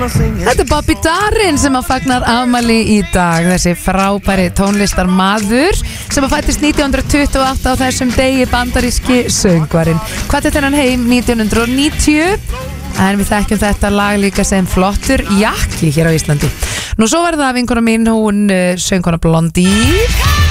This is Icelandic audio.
Þetta Bobby Darin sem að fagnar afmæli í dag. Þessi frábæri tónlistarmaður sem að fættist 1928 á þessum degi, bandaríski söngvarinn. Hvað er þennan heim 1990? En við þekkjum þetta lag líka sem flottur jakki hér á Íslandi. Nú svo var það vinkona mín, hún söngkona Blondie.